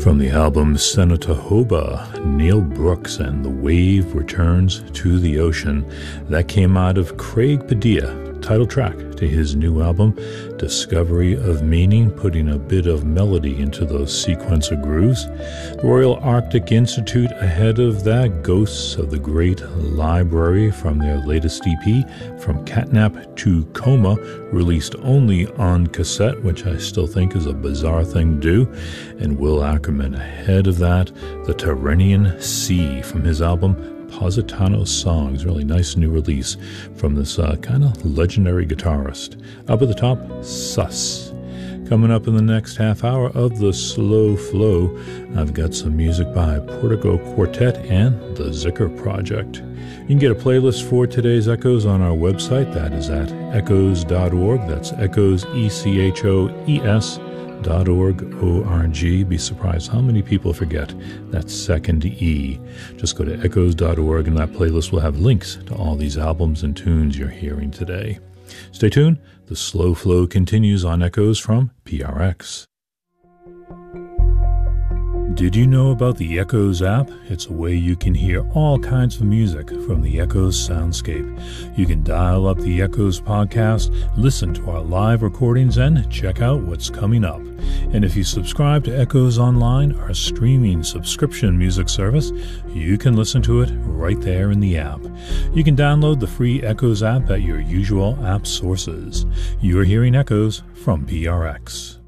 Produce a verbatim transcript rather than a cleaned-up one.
From the album Senatohoba, Neil Brooks and The Wave Returns to the Ocean. That came out of Craig Padilla, title track to his new album, Discovery of Meaning, putting a bit of melody into those sequencer grooves. The Royal Arctic Institute ahead of that, Ghosts of the Great Library from their latest E P, From Catnap to Coma, released only on cassette, which I still think is a bizarre thing to do. And Will Ackerman ahead of that, The Tyrrhenian Sea from his album Positano Songs, really nice new release from this uh, kind of legendary guitarist. Up at the top, Sus. Coming up in the next half hour of the Slow Flow, I've got some music by Portico Quartet and the Zicker Project. You can get a playlist for today's Echoes on our website. That is at echoes dot org. That's Echoes, E C H O E S dot org, O R G. Be surprised how many people forget that second E. Just go to echoes dot org and that playlist will have links to all these albums and tunes you're hearing today. Stay tuned. The Slow Flow continues on Echoes from P R X. Did you know about the Echoes app? It's a way you can hear all kinds of music from the Echoes soundscape. You can dial up the Echoes podcast, listen to our live recordings, and check out what's coming up. And if you subscribe to Echoes Online, our streaming subscription music service, you can listen to it right there in the app. You can download the free Echoes app at your usual app sources. You're hearing Echoes from P R X.